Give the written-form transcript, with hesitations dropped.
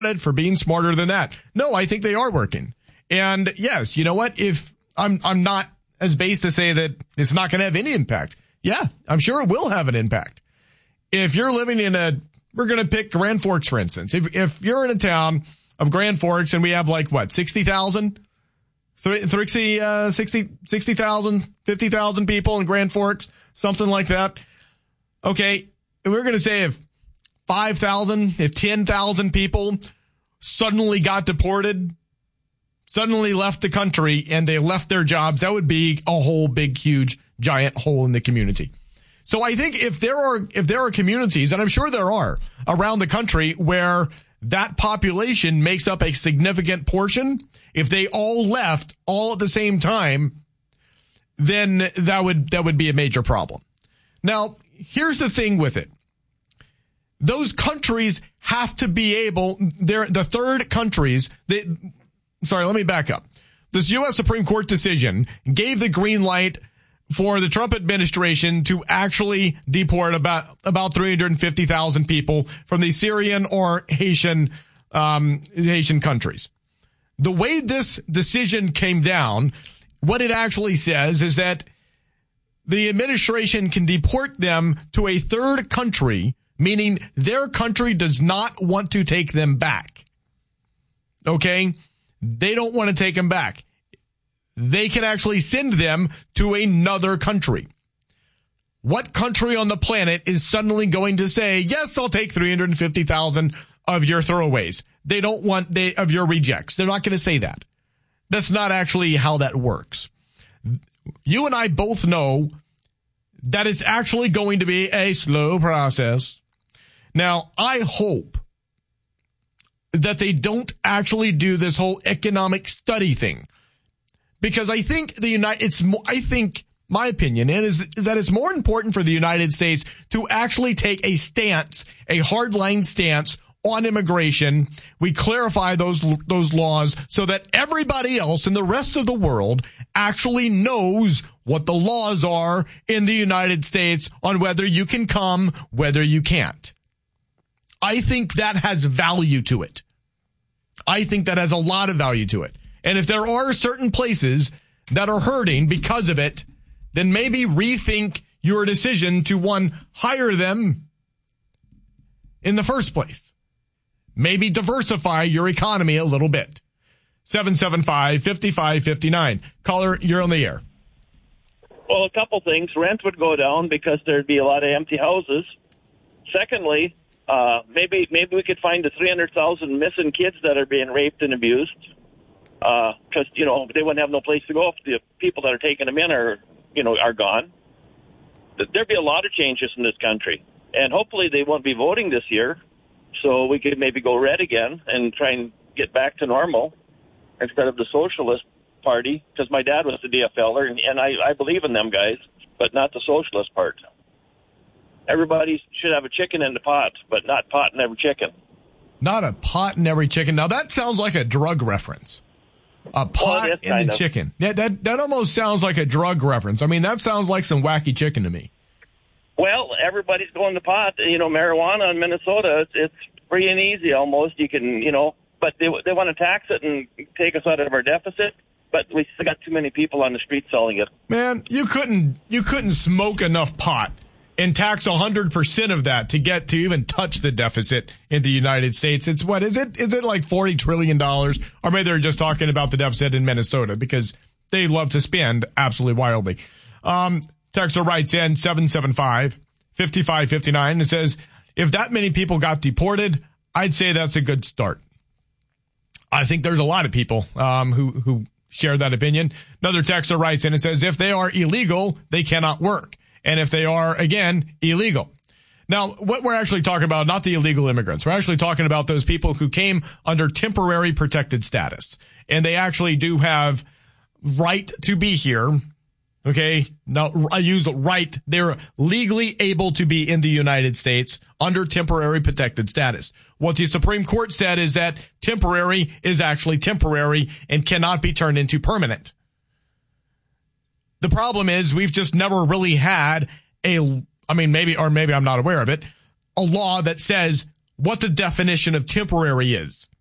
for being smarter than that. No, I think they are working. And yes, you know what? If I'm not as base to say that it's not going to have any impact. Yeah, I'm sure it will have an impact. If you're living we're going to pick Grand Forks, for instance. If you're in a town of Grand Forks and we have 60,000, 60,000, 50,000 people in Grand Forks, something like that. Okay. And we're going to say if 5,000, if 10,000 people suddenly got deported, suddenly left the country and they left their jobs, that would be a whole big, huge, giant hole in the community. So I think if there are communities, and I'm sure there are around the country where that population makes up a significant portion, if they all left all at the same time, then that would be a major problem. Now, here's the thing with it. Those countries have to be able, the third countries, let me back up. This U.S. Supreme Court decision gave the green light for the Trump administration to actually deport about 350,000 people from the Syrian or Haitian countries. The way this decision came down, what it actually says is that the administration can deport them to a third country, meaning their country does not want to take them back. Okay? They don't want to take them back. They can actually send them to another country. What country on the planet is suddenly going to say, yes, I'll take 350,000 of your throwaways? They don't want of your rejects. They're not going to say that. That's not actually how that works. You and I both know that it's actually going to be a slow process. Now, I hope that they don't actually do this whole economic study thing. Because I think my opinion is that it's more important for the United States to actually take a stance, a hardline stance on immigration. We clarify those laws so that everybody else in the rest of the world actually knows what the laws are in the United States on whether you can come, whether you can't. I think that has value to it. I think that has a lot of value to it. And if there are certain places that are hurting because of it, then maybe rethink your decision to, one, hire them in the first place. Maybe diversify your economy a little bit. 775-5559. Caller, you're on the air. Well, a couple things. Rent would go down because there'd be a lot of empty houses. Secondly, maybe we could find the 300,000 missing kids that are being raped and abused. Because, they wouldn't have no place to go if the people that are taking them in are gone. There'd be a lot of changes in this country. And hopefully they won't be voting this year, so we could maybe go red again and try and get back to normal instead of the Socialist Party, because my dad was the DFLer, and I believe in them guys, but not the Socialist part. Everybody should have a chicken in the pot, but not pot in every chicken. Not a pot in every chicken. Now, that sounds like a drug reference. A pot in the chicken. Yeah, that almost sounds like a drug reference. I mean, that sounds like some wacky chicken to me. Well, everybody's going to pot. Marijuana in Minnesota, it's free and easy almost. You can, but they want to tax it and take us out of our deficit. But we still got too many people on the street selling it. Man, you couldn't smoke enough pot and tax 100% of that to even touch the deficit in the United States. It's what is it? Is it like $40 trillion? Or maybe they're just talking about the deficit in Minnesota because they love to spend absolutely wildly. Texter writes in 775-5559 and says, if that many people got deported, I'd say that's a good start. I think there's a lot of people who share that opinion. Another texter writes in and says, if they are illegal, they cannot work. And if they are, again, illegal. Now, what we're actually talking about, not the illegal immigrants. We're actually talking about those people who came under temporary protected status. And they actually do have right to be here. Okay. Now, I use right. They're legally able to be in the United States under temporary protected status. What the Supreme Court said is that temporary is actually temporary and cannot be turned into permanent. The problem is we've just never really had maybe I'm not aware of it, a law that says what the definition of temporary is.